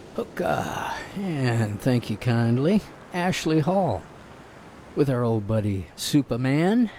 Hookah, and thank you kindly, Ashley Hall, with our old buddy Superman.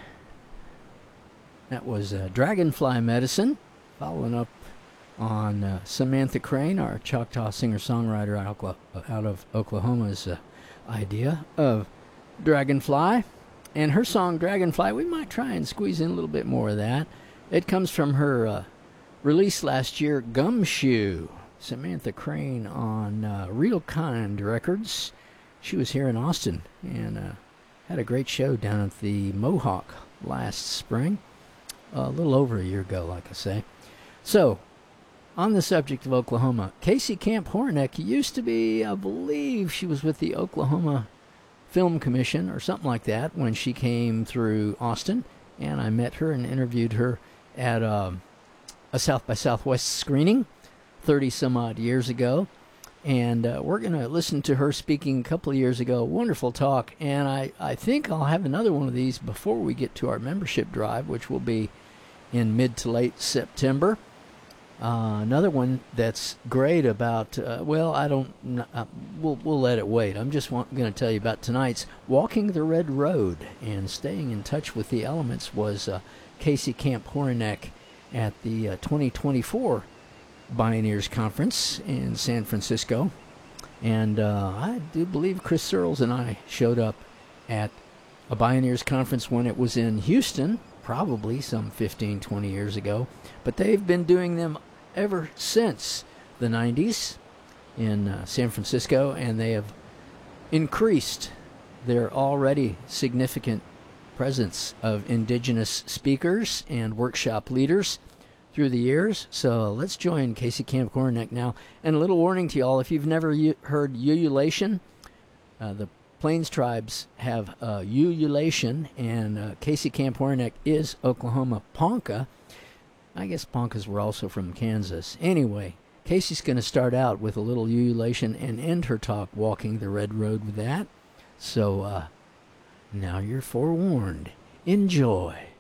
That was Dragonfly Medicine, following up on Samantha Crane, our Choctaw singer-songwriter out of Oklahoma's idea of Dragonfly. And her song Dragonfly, we might try and squeeze in a little bit more of that. It comes from her release last year, Gumshoe. Samantha Crane on Real Kind Records. She was here in Austin and had a great show down at the Mohawk last spring. A little over a year ago, like I say. So, on the subject of Oklahoma, Casey Camp Hornek used to be, I believe she was with the Oklahoma Film Commission or something like that when she came through Austin. And I met her and interviewed her at a South by Southwest screening 30 some odd years ago, and we're going to listen to her speaking a couple of years ago. Wonderful talk, and I think I'll have another one of these before we get to our membership drive, which will be in mid to late September. Another one that's great about, we'll let it wait. I'm just going to tell you about tonight's Walking the Red Road, and staying in touch with the elements was Casey Camp Hornek at the 2024 Bioneers Conference in San Francisco. And I do believe Chris Searles and I showed up at a Bioneers Conference when it was in Houston, probably some 15, 20 years ago. But they've been doing them ever since the 90s in San Francisco, and they have increased their already significant presence of indigenous speakers and workshop leaders through the years. So let's join Casey Camp Hornek now. And a little warning to y'all, if you've never heard ululation, the Plains tribes have ululation, and Casey Camp Hornek is Oklahoma Ponca. I guess Poncas were also from Kansas. Anyway, Casey's going to start out with a little ululation and end her talk walking the red road with that. So now you're forewarned. Enjoy.